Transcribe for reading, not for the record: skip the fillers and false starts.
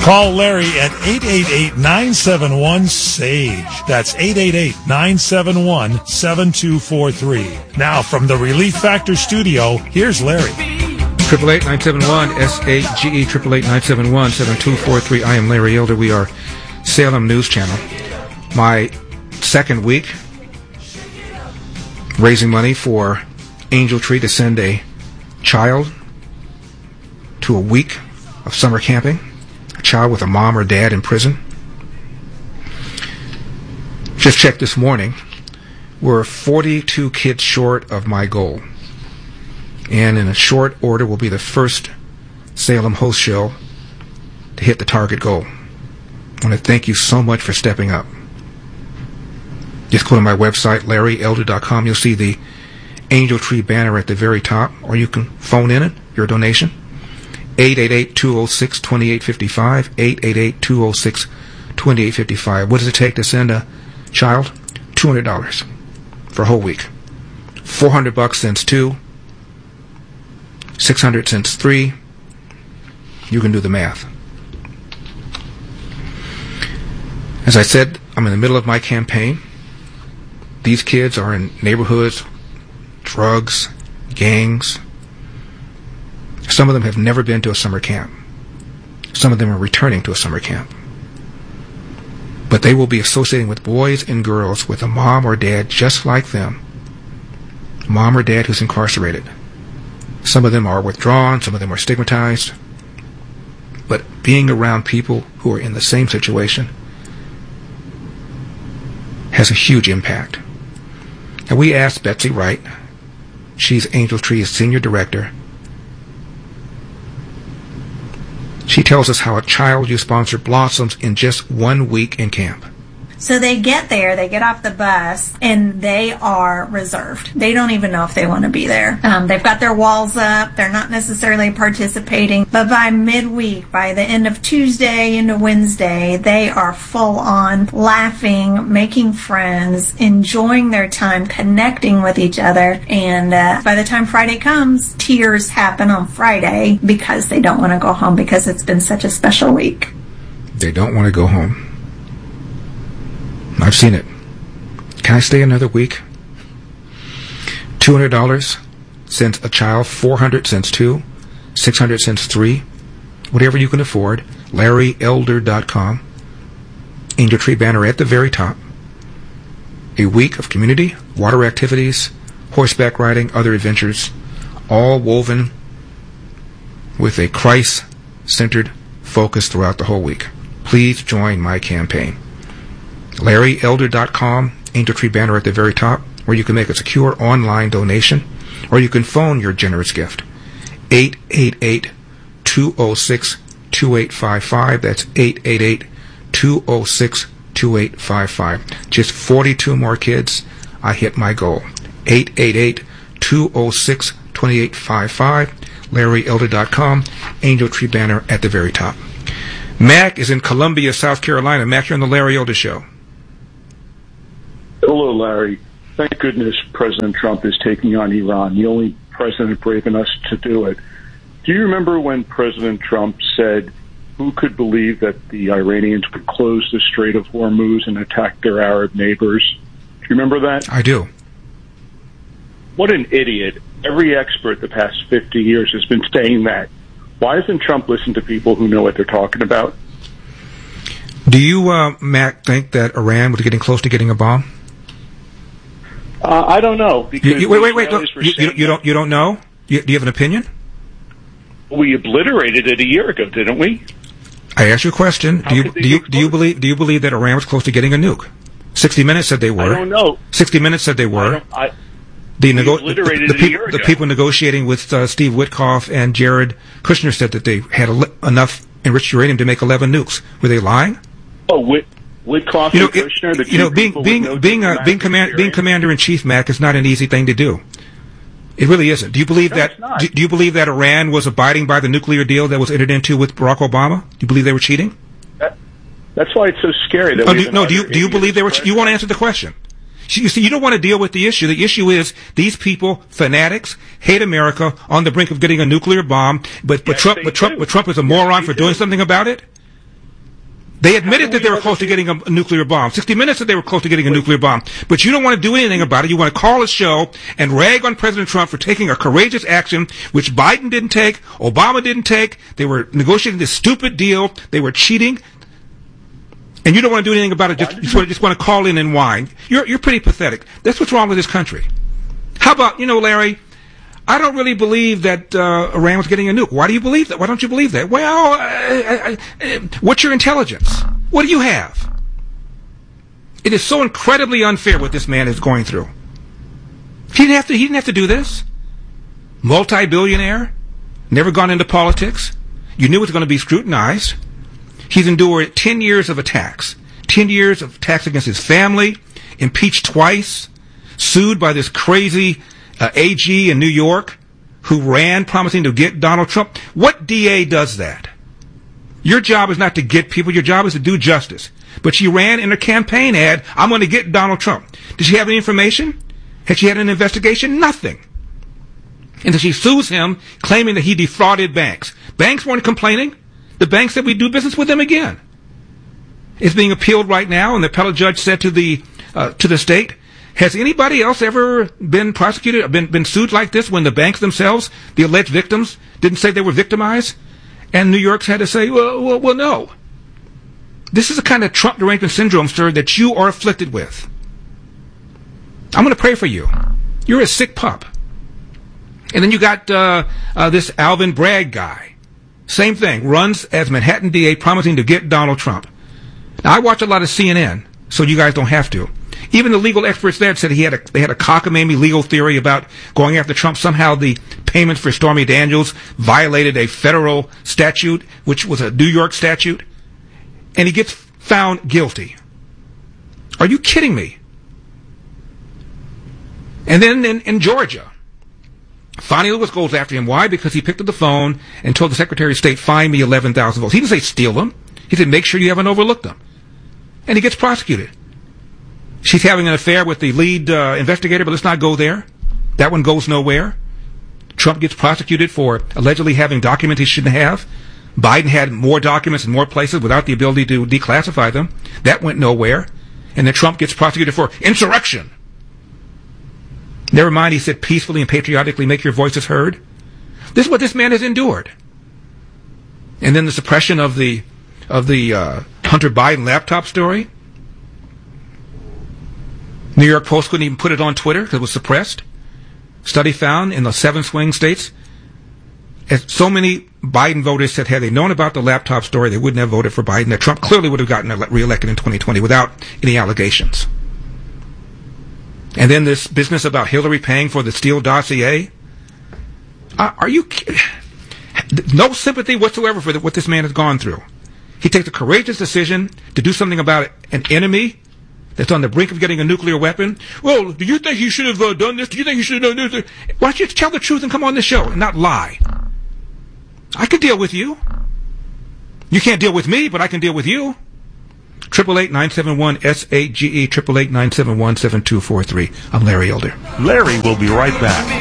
Call Larry at 888-971-SAGE. That's 888-971-7243. Now, from the Relief Factor studio, here's Larry. 888-971-SAGE, 888-971-7243. I am Larry Elder. We are Salem News Channel. My second week raising money for Angel Tree to send a child to a week of summer camping, a child with a mom or dad in prison. Just checked this morning, we're 42 kids short of my goal, and in a short order will be the first Salem host show to hit the target goal. I want to thank you so much for stepping up. Just go to my website, LarryElder.com. You'll see the Angel Tree banner at the very top, or you can phone in it, your donation. 888-206-2855, 888-206-2855. What does it take to send a child? $200 for a whole week. $400 since 2, $600 since 3. You can do the math. As I said, I'm in the middle of my campaign. These kids are in neighborhoods, drugs, gangs. Some of them have never been to a summer camp. Some of them are returning to a summer camp. But they will be associating with boys and girls with a mom or dad just like them. Mom or dad who's incarcerated. Some of them are withdrawn, some of them are stigmatized. But being around people who are in the same situation has a huge impact. And we asked Betsy Wright, she's Angel Tree's senior director. She tells us how a child you sponsor blossoms in just 1 week in camp. So they get there, they get off the bus, and they are reserved. They don't even know if they want to be there. They've got their walls up. They're not necessarily participating. But by midweek, by the end of Tuesday into Wednesday, they are full on laughing, making friends, enjoying their time, connecting with each other. And by the time Friday comes, tears happen on Friday because they don't want to go home because it's been such a special week. They don't want to go home. I've seen it. Can I stay another week? $200 since a child, $400 since 2, $600 since 3. Whatever you can afford. LarryElder.com. Angel Tree banner at the very top. A week of community, water activities, horseback riding, other adventures, all woven with a Christ-centered focus throughout the whole week. Please join my campaign. LarryElder.com, Angel Tree banner at the very top, where you can make a secure online donation, or you can phone your generous gift. 888-206-2855. That's 888-206-2855. Just 42 more kids. I hit my goal. 888-206-2855. LarryElder.com, Angel Tree banner at the very top. Mac is in Columbia, South Carolina. Mac, you're on the Larry Elder Show. Hello, Larry. Thank goodness President Trump is taking on Iran, the only president brave enough to do it. Do you remember when President Trump said, who could believe that the Iranians would close the Strait of Hormuz and attack their Arab neighbors? Do you remember that? I do. What an idiot. Every expert the past 50 years has been saying that. Why doesn't Trump listen to people who know what they're talking about? Do you, Mac, think that Iran was getting close to getting a bomb? I don't know. Because wait. You don't know? Do you have an opinion? We obliterated it a year ago, didn't we? I asked you a question. Do you believe that Iran was close to getting a nuke? 60 Minutes said they were. I don't know. 60 Minutes said they were. The people negotiating with Steve Witkoff and Jared Kushner said that they had enough enriched uranium to make 11 nukes. Were they lying? Oh, Witkoff and Kushner. Being commander in chief, Mac, is not an easy thing to do. It really isn't. Do you believe that? Do you believe that Iran was abiding by the nuclear deal that was entered into with Barack Obama? Do you believe they were cheating? That's why it's so scary. Do you believe they were? You won't answer the question. You see, you don't want to deal with the issue. The issue is these people, fanatics, hate America, on the brink of getting a nuclear bomb. But Trump is a moron for doing something about it. They admitted that they were close to getting a nuclear bomb. 60 Minutes said they were close to getting a nuclear bomb. But you don't want to do anything about it. You want to call a show and rag on President Trump for taking a courageous action, which Biden didn't take, Obama didn't take. They were negotiating this stupid deal. They were cheating. And you don't want to do anything about it. Just want to call in and whine. You're pretty pathetic. That's what's wrong with this country. How about, Larry, I don't really believe that Iran was getting a nuke. Why do you believe that? Why don't you believe that? Well, what's your intelligence? What do you have? It is so incredibly unfair what this man is going through. He didn't have to do this. Multi-billionaire, never gone into politics. You knew it was going to be scrutinized. He's endured 10 years of attacks. 10 years of attacks against his family, impeached twice, sued by this crazy AG in New York who ran promising to get Donald Trump. What DA does that? Your job is not to get people. Your job is to do justice. But she ran in her campaign ad, I'm going to get Donald Trump. Did she have any information? Had she had an investigation? Nothing. And then she sues him, claiming that he defrauded banks. Banks weren't complaining. The bank said we do business with them again. It's being appealed right now, and the appellate judge said to the state, has anybody else ever been prosecuted, been sued like this when the banks themselves, the alleged victims, didn't say they were victimized? And New York's had to say, well, no. This is the kind of Trump derangement syndrome, sir, that you are afflicted with. I'm going to pray for you. You're a sick pup. And then you got this Alvin Bragg guy. Same thing, runs as Manhattan DA promising to get Donald Trump. Now, I watch a lot of CNN, so you guys don't have to. Even the legal experts there said they had a cockamamie legal theory about going after Trump. Somehow the payments for Stormy Daniels violated a federal statute, which was a New York statute. And he gets found guilty. Are you kidding me? And then in Georgia, Fani Lewis goes after him. Why? Because he picked up the phone and told the Secretary of State, find me 11,000 votes. He didn't say steal them. He said, make sure you haven't overlooked them. And he gets prosecuted. She's having an affair with the lead investigator, but let's not go there. That one goes nowhere. Trump gets prosecuted for allegedly having documents he shouldn't have. Biden had more documents in more places without the ability to declassify them. That went nowhere. And then Trump gets prosecuted for insurrection. Never mind, he said, peacefully and patriotically make your voices heard. This is what this man has endured. And then the suppression of the Hunter Biden laptop story. New York Post couldn't even put it on Twitter because it was suppressed. Study found in the 7 swing states, as so many Biden voters said had they known about the laptop story, they wouldn't have voted for Biden, that Trump clearly would have gotten reelected in 2020 without any allegations. And then this business about Hillary paying for the Steele dossier. Are you no sympathy whatsoever for what this man has gone through. He takes a courageous decision to do something about an enemy that's on the brink of getting a nuclear weapon. Well, do you think he should have done this? Do you think he should have done this? Why don't you tell the truth and come on this show and not lie? I can deal with you. You can't deal with me, but I can deal with you. 888-971-SAGE, 888-971-7243. I'm Larry Elder. Larry will be right back.